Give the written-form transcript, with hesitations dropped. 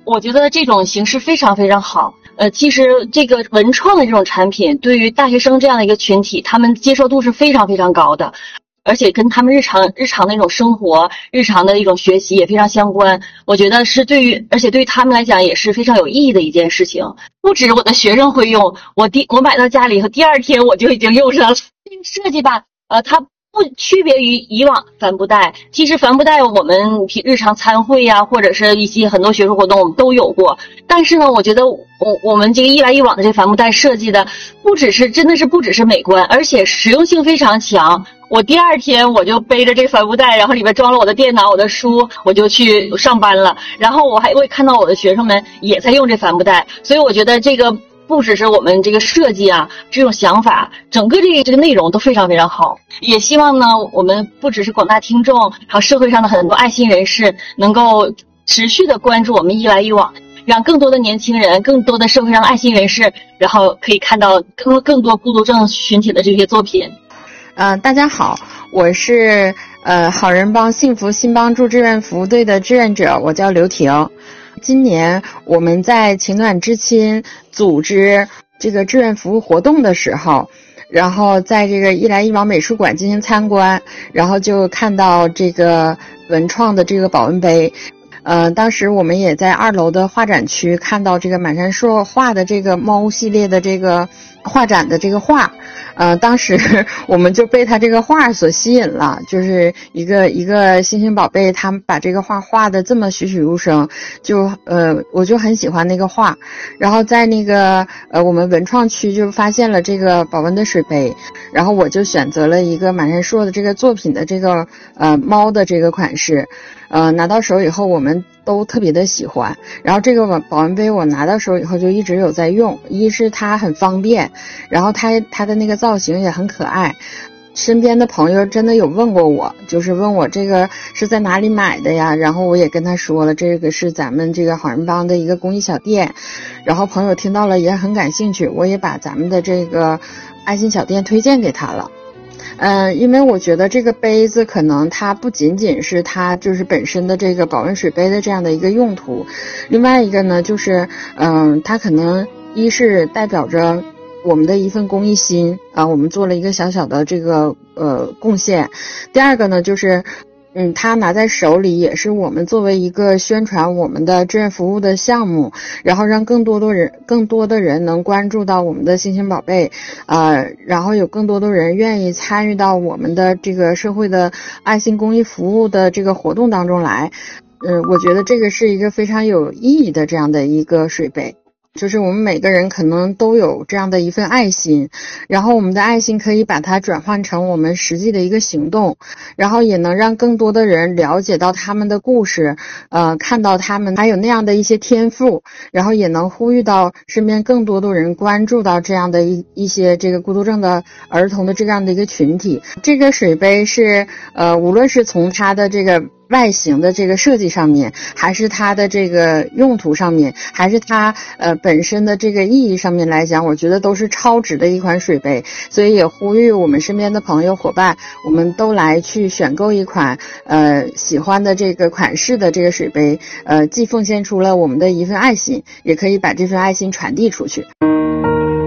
我觉得这种形式非常非常好。其实这个文创的这种产品，对于大学生这样的一个群体，他们接受度是非常非常高的，而且跟他们日常的一种生活、日常的一种学习也非常相关。我觉得是而且对于他们来讲也是非常有意义的一件事情。不止我的学生会用，我买到家里以后，第二天我就已经用上了。这个设计吧，它不区别于以往帆布袋。其实帆布袋我们日常参会呀，或者是一些很多学术活动我们都有过。但是呢，我觉得我们这个一来一往的这帆布袋设计的真的是不只是美观，而且实用性非常强。我第二天我就背着这帆布袋，然后里面装了我的电脑、我的书，我就去上班了。然后我会看到我的学生们也在用这帆布袋，所以我觉得这个不只是我们这个设计啊，这种想法，整个这个内容都非常非常好。也希望呢，我们不只是广大听众，还有社会上的很多爱心人士，能够持续的关注我们一来一往，让更多的年轻人、更多的社会上的爱心人士，然后可以看到更多孤独症群体的这些作品。 大家好，我是好人帮幸福新帮助志愿服务队的志愿者，我叫刘婷。今年我们在情暖知青组织这个志愿服务活动的时候，然后在这个一来一往美术馆进行参观，然后就看到这个文创的这个保温杯。当时我们也在2楼的画展区看到这个满山硕画的这个猫系列的这个画展的这个画，当时我们就被他这个画所吸引了，就是一个星星宝贝，他们把这个画画的这么栩栩如生，我就很喜欢那个画。然后在那个我们文创区就发现了这个保温的水杯，然后我就选择了一个满山硕的这个作品的这个猫的这个款式。拿到手以后我们都特别的喜欢，然后这个保温杯我拿到手以后就一直有在用。一是它很方便，然后它的那个造型也很可爱。身边的朋友真的有问过我，就是问我这个是在哪里买的呀，然后我也跟他说了，这个是咱们这个好人帮的一个公益小店。然后朋友听到了也很感兴趣，我也把咱们的这个爱心小店推荐给他了。因为我觉得这个杯子可能它不仅仅是它就是本身的这个保温水杯的这样的一个用途，另外一个呢就是它可能一是代表着我们的一份公益心啊，我们做了一个小小的这个贡献。第二个呢就是他拿在手里也是我们作为一个宣传我们的志愿服务的项目，然后让更多的人能关注到我们的星星宝贝，然后有更多的人愿意参与到我们的这个社会的爱心公益服务的这个活动当中来。我觉得这个是一个非常有意义的这样的一个水杯。就是我们每个人可能都有这样的一份爱心，然后我们的爱心可以把它转换成我们实际的一个行动，然后也能让更多的人了解到他们的故事，看到他们还有那样的一些天赋，然后也能呼吁到身边更多的人关注到这样的一些这个孤独症的儿童的这样的一个群体。这个水杯是无论是从它的这个外形的这个设计上面，还是它的这个用途上面，还是它本身的这个意义上面来讲，我觉得都是超值的一款水杯。所以也呼吁我们身边的朋友伙伴，我们都来去选购一款喜欢的这个款式的这个水杯，既奉献出了我们的一份爱心，也可以把这份爱心传递出去。